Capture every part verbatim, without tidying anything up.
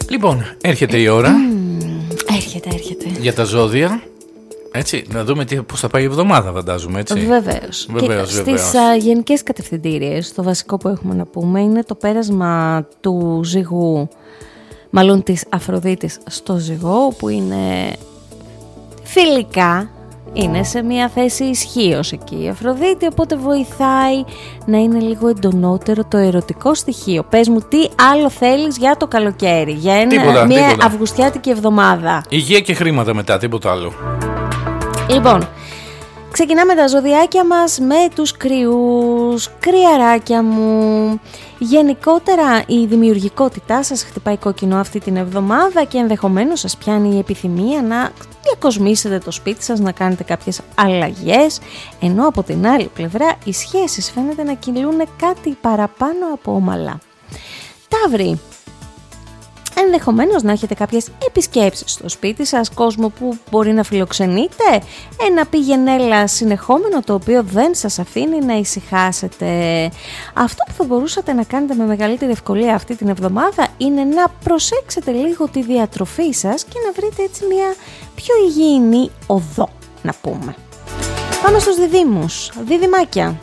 Λοιπόν, έρχεται η ώρα. Mm, έρχεται, έρχεται. Για τα ζώδια. Έτσι, να δούμε τι, πώς θα πάει η εβδομάδα, φαντάζομαι, έτσι. Βεβαίως. Βεβαίως, και βεβαίως. στις α, γενικές κατευθυντήριες, το βασικό που έχουμε να πούμε είναι το πέρασμα του ζυγού, μάλλον της Αφροδίτης στο ζυγό, που είναι φιλικά, είναι σε μια θέση ισχύως εκεί η Αφροδίτη, οπότε βοηθάει να είναι λίγο εντονότερο το ερωτικό στοιχείο. Πες μου τι άλλο θέλεις για το καλοκαίρι, για ένα, τίποτα, μια τίποτα. αυγουστιάτικη εβδομάδα. Υγεία και χρήματα μετά, τίποτα άλλο. Λοιπόν, ξεκινάμε τα ζωδιάκια μας με τους κρυούς. Κρυαράκια μου, γενικότερα η δημιουργικότητά σας χτυπάει κόκκινο αυτή την εβδομάδα και ενδεχομένως σας πιάνει η επιθυμία να διακοσμήσετε το σπίτι σας, να κάνετε κάποιες αλλαγές, ενώ από την άλλη πλευρά οι σχέσεις φαίνεται να κυλούν κάτι παραπάνω από ομαλά. Ταύροι, ενδεχομένως να έχετε κάποιες επισκέψεις στο σπίτι σας, κόσμο που μπορεί να φιλοξενείτε, ένα πηγενέλα συνεχόμενο το οποίο δεν σας αφήνει να ησυχάσετε. Αυτό που θα μπορούσατε να κάνετε με μεγαλύτερη ευκολία αυτή την εβδομάδα είναι να προσέξετε λίγο τη διατροφή σας και να βρείτε έτσι μια πιο υγιεινή οδό, να πούμε. Πάμε στους διδύμους, διδυμάκια.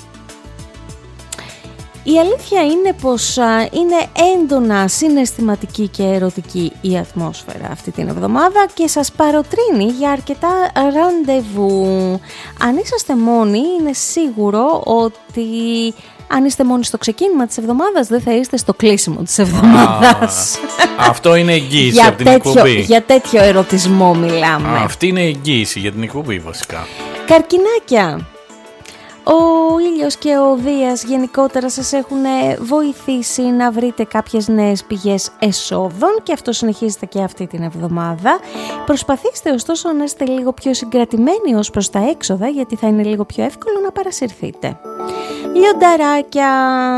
Η αλήθεια είναι πως α, είναι έντονα συναισθηματική και ερωτική η ατμόσφαιρα αυτή την εβδομάδα και σας παροτρύνει για αρκετά ραντεβού. Αν είσαστε μόνοι, είναι σίγουρο ότι αν είστε μόνοι στο ξεκίνημα της εβδομάδας, δεν θα είστε στο κλείσιμο της εβδομάδας. Α, αυτό είναι εγγύηση για από την τέτοιο, εκπομπή. Για τέτοιο ερωτισμό μιλάμε. Α, αυτή είναι εγγύηση για την εκπομπή βασικά. Καρκινάκια. Ο ήλιος και ο Δίας γενικότερα σας έχουν βοηθήσει να βρείτε κάποιες νέες πηγές εσόδων και αυτό συνεχίζεται και αυτή την εβδομάδα. Προσπαθήστε ωστόσο να είστε λίγο πιο συγκρατημένοι ως προς τα έξοδα, γιατί θα είναι λίγο πιο εύκολο να παρασυρθείτε. Λιονταράκια,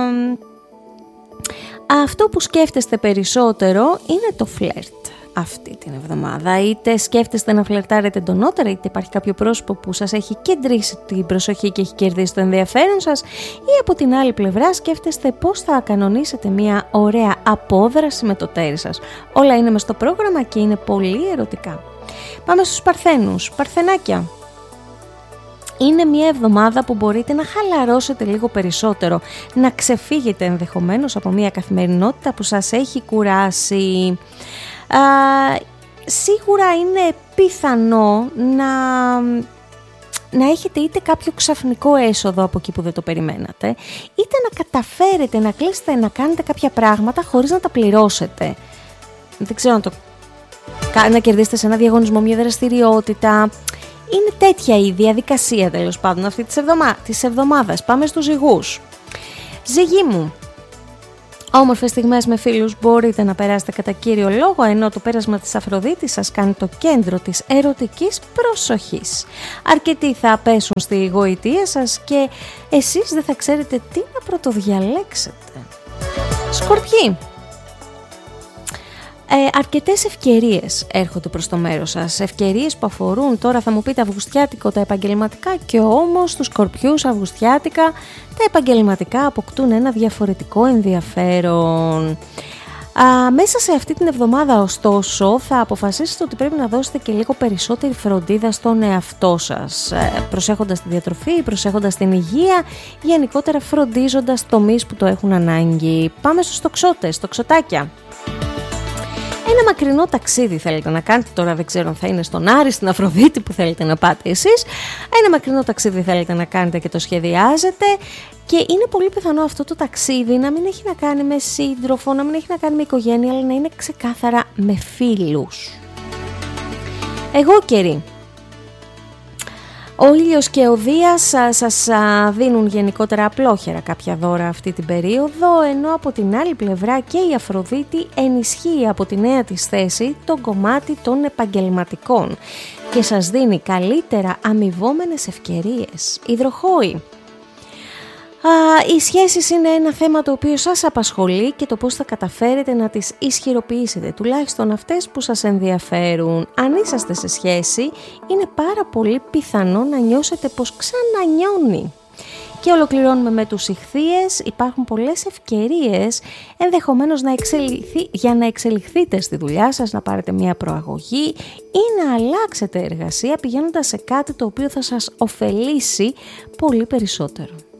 αυτό που σκέφτεστε περισσότερο είναι το φλερτ αυτή την εβδομάδα. Είτε σκέφτεστε να φλερτάρετε εντονότερα, είτε υπάρχει κάποιο πρόσωπο που σας έχει κεντρήσει την προσοχή και έχει κερδίσει το ενδιαφέρον σας, ή από την άλλη πλευρά σκέφτεστε πώς θα κανονίσετε μια ωραία απόδραση με το τέρι σας. Όλα είναι μες στο πρόγραμμα και είναι πολύ ερωτικά. Πάμε στους Παρθένους. Παρθενάκια. Είναι μια εβδομάδα που μπορείτε να χαλαρώσετε λίγο περισσότερο, να ξεφύγετε ενδεχομένως από μια καθημερινότητα που σας έχει κουράσει. Uh, σίγουρα είναι πιθανό να, να έχετε είτε κάποιο ξαφνικό έσοδο από εκεί που δεν το περιμένατε, είτε να καταφέρετε να κλείσετε να κάνετε κάποια πράγματα χωρίς να τα πληρώσετε. Δεν ξέρω, να, το, να κερδίσετε σε ένα διαγωνισμό, μια δραστηριότητα. Είναι τέτοια η διαδικασία τέλος πάντων αυτή της, εβδομα, της εβδομάδας. Πάμε στους ζυγούς. Ζυγοί μου. Όμορφες στιγμές με φίλους μπορείτε να περάσετε κατά κύριο λόγο, ενώ το πέρασμα της Αφροδίτης σας κάνει το κέντρο της ερωτικής προσοχής. Αρκετοί θα πέσουν στη γοητεία σας και εσείς δεν θα ξέρετε τι να πρωτοδιαλέξετε. Σκορπιοί. Ε, αρκετές ευκαιρίες έρχονται προς το μέρος σας, ευκαιρίες που αφορούν, τώρα θα μου πείτε αυγουστιάτικο, τα επαγγελματικά, και όμως τους Σκορπιούς αυγουστιάτικα τα επαγγελματικά αποκτούν ένα διαφορετικό ενδιαφέρον. Α, μέσα σε αυτή την εβδομάδα ωστόσο θα αποφασίσετε ότι πρέπει να δώσετε και λίγο περισσότερη φροντίδα στον εαυτό σας, ε, προσέχοντας τη διατροφή, προσέχοντας την υγεία, γενικότερα φροντίζοντας τομείς που το έχουν ανάγκη. Πάμε στους τοξότες, τοξοτάκια. Ένα μακρινό ταξίδι θέλετε να κάνετε, τώρα δεν ξέρω αν θα είναι στον Άρη, στην Αφροδίτη που θέλετε να πάτε εσείς. Ένα μακρινό ταξίδι θέλετε να κάνετε και το σχεδιάζετε και είναι πολύ πιθανό αυτό το ταξίδι να μην έχει να κάνει με σύντροφο, να μην έχει να κάνει με οικογένεια, αλλά να είναι ξεκάθαρα με φίλους. Εγώ καιρή. Ο ήλιος και ο Δίας σας δίνουν γενικότερα απλόχερα κάποια δώρα αυτή την περίοδο, ενώ από την άλλη πλευρά και η Αφροδίτη ενισχύει από τη νέα της θέση το κομμάτι των επαγγελματικών και σας δίνει καλύτερα αμοιβόμενες ευκαιρίες. Υδροχόοι. Α, οι σχέσεις είναι ένα θέμα το οποίο σας απασχολεί και το πώς θα καταφέρετε να τις ισχυροποιήσετε, τουλάχιστον αυτές που σας ενδιαφέρουν. Αν είσαστε σε σχέση, είναι πάρα πολύ πιθανό να νιώσετε πως ξανανιώνει. Και ολοκληρώνουμε με τους Ιχθύες. Υπάρχουν πολλές ευκαιρίες ενδεχομένως να εξελιχθεί, για να εξελιχθείτε στη δουλειά σας, να πάρετε μια προαγωγή ή να αλλάξετε εργασία πηγαίνοντας σε κάτι το οποίο θα σας ωφελήσει πολύ περισσότερο.